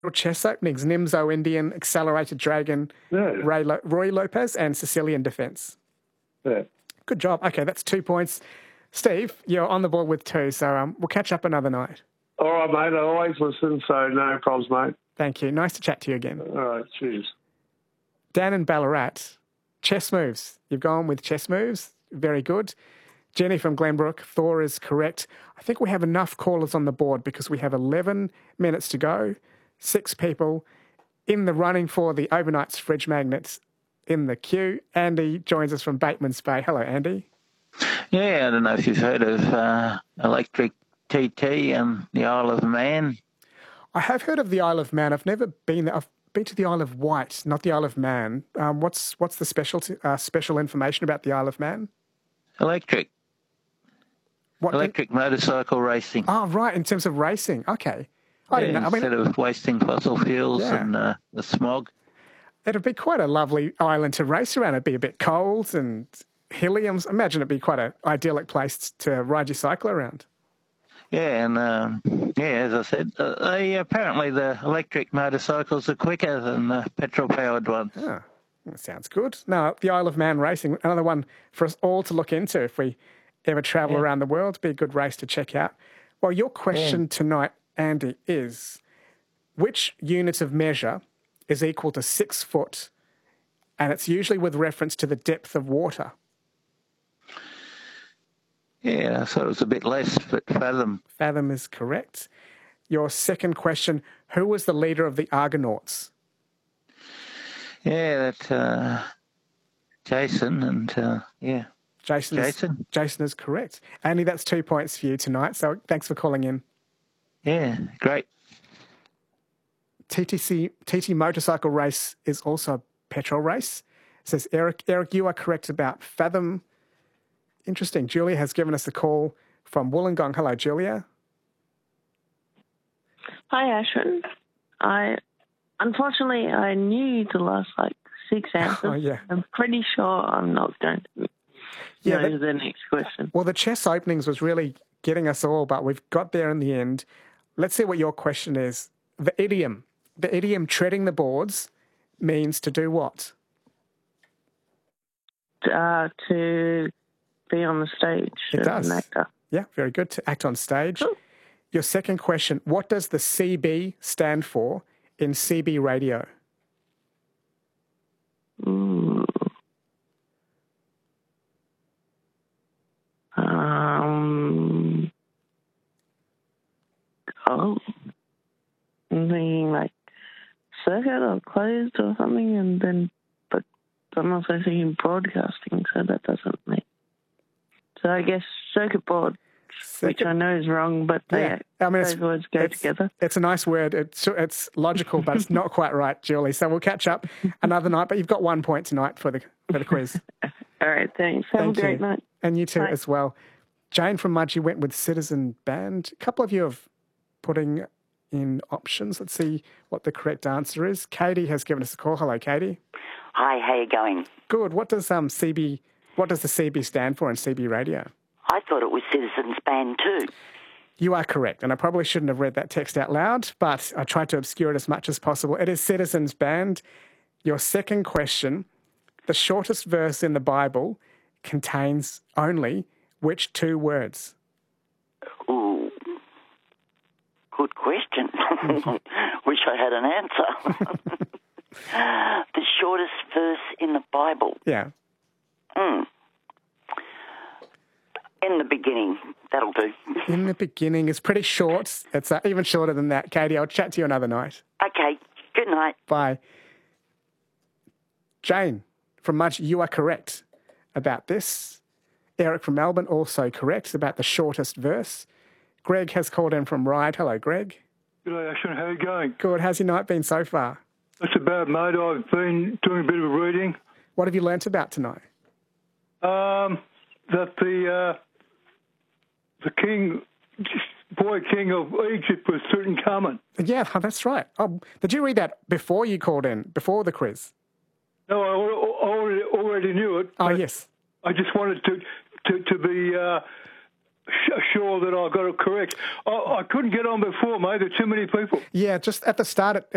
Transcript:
chess openings, Nimzo Indian, Accelerated Dragon, Yeah. Roy Lopez, and Sicilian Defence. Yeah. Good job. Okay, that's 2 points. Steve, you're on the board with 2, so we'll catch up another night. All right, mate. I always listen, so no problems, mate. Thank you. Nice to chat to you again. All right, cheers. Dan and Ballarat, chess moves. You've gone with chess moves. Very good. Jenny from Glenbrook, Thor is correct. I think we have enough callers on the board because we have 11 minutes to go, 6 people in the running for the Overnight's Fridge Magnets in the queue. Andy joins us from Bateman's Bay. Hello, Andy. Yeah, I don't know if you've heard of Electric TT and the Isle of Man. I have heard of the Isle of Man. I've never been there. I've been to the Isle of Wight, not the Isle of Man. What's the special information about the Isle of Man? Electric motorcycle racing. Oh, right, in terms of racing. Okay. I didn't know. Instead of wasting fossil fuels and the smog. It'd be quite a lovely island to race around. It'd be a bit cold and hilly. I imagine it'd be quite an idyllic place to ride your cycle around. Yeah, and as I said, apparently the electric motorcycles are quicker than the petrol-powered ones. Oh, that sounds good. Now, the Isle of Man racing, another one for us all to look into if we ever travel around the world. Be a good race to check out. Well, your question tonight, Andy, is which unit of measure is equal to 6 foot, and it's usually with reference to the depth of water? Yeah, I thought it was a bit less, but fathom. Fathom is correct. Your second question, who was the leader of the Argonauts? Yeah, that Jason and, Jason is correct. Andy, that's 2 points for you tonight, so thanks for calling in. Yeah, great. TT motorcycle race is also a petrol race. It says, Eric, you are correct about Fathom. Interesting. Julia has given us a call from Wollongong. Hello, Julia. Hi, Ashwin. Unfortunately, I knew the last 6 answers. Oh, yeah. I'm pretty sure I'm not going to know the next question. Well, the chess openings was really getting us all, but we've got there in the end. Let's see what your question is. The idiom treading the boards means to do what? To be on the stage as an actor. Yeah, very good. To act on stage. Cool. Your second question, what does the CB stand for in CB radio? I'm thinking circuit or closed or something, but I'm also thinking broadcasting, so that doesn't make. So I guess circuit board, which I know is wrong, but those words go together. It's a nice word. It's logical, but it's not quite right, Julie. So we'll catch up another night. But you've got 1 point tonight for the quiz. All right, thanks. Have a great night. And you too as well. Jane from Mudgee went with Citizen Band. A couple of you have putting in options. Let's see what the correct answer is. Katie has given us a call. Hello, Katie. Hi, how you going? Good. What does the CB stand for in CB radio? I thought it was Citizens Band too. You are correct, and I probably shouldn't have read that text out loud, but I tried to obscure it as much as possible. It is Citizens Band. Your second question, the shortest verse in the Bible contains only which 2 words? Ooh, good question. Wish I had an answer. The shortest verse in the Bible? Yeah. In the beginning. That'll do. In the beginning. It's pretty short. It's even shorter than that. Katie, I'll chat to you another night. Okay. Good night. Bye. Jane from Mudgee, you are correct about this. Eric from Melbourne, also correct about the shortest verse. Greg has called in from Ryde. Hello, Greg. G'day, Ashwin. How are you going? Good. How's your night been so far? That's about, mate. I've been doing a bit of reading. What have you learnt about tonight? That the king, boy king of Egypt was Tutankhamun. Yeah, that's right. Oh, did you read that before you called in, before the quiz? No, I already knew it. Oh, yes. I just wanted to be sure that I got it correct. I couldn't get on before, mate. There are too many people. Yeah, just at the start,